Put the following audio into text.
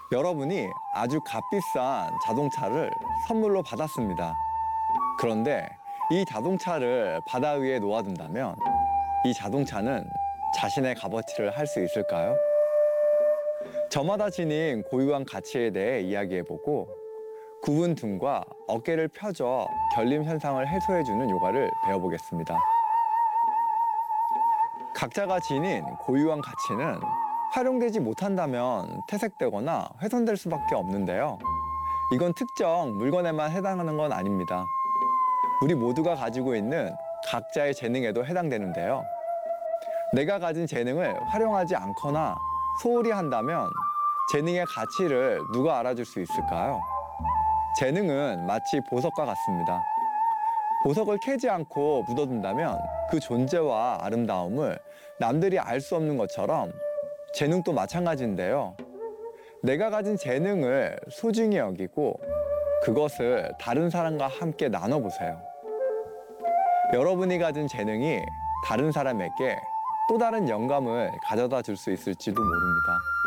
여러분이 아주 값비싼 자동차를 선물로 받았습니다. 그런데 이 자동차를 바다 위에 놓아둔다면 이 자동차는 자신의 값어치를 할 수 있을까요? 저마다 지닌 고유한 가치에 대해 이야기해보고 굽은 등과 어깨를 펴줘 결림 현상을 해소해주는 요가를 배워보겠습니다. 각자가 지닌 고유한 가치는 활용되지 못한다면 퇴색되거나 훼손될 수밖에 없는데요. 이건 특정 물건에만 해당하는 건 아닙니다. 우리 모두가 가지고 있는 각자의 재능에도 해당되는데요. 내가 가진 재능을 활용하지 않거나 소홀히 한다면 재능의 가치를 누가 알아줄 수 있을까요? 재능은 마치 보석과 같습니다. 보석을 캐지 않고 묻어둔다면 그 존재와 아름다움을 남들이 알 수 없는 것처럼 재능도 마찬가지인데요. 내가 가진 재능을 소중히 여기고 그것을 다른 사람과 함께 나눠보세요. 여러분이 가진 재능이 다른 사람에게 또 다른 영감을 가져다 줄 수 있을지도 모릅니다.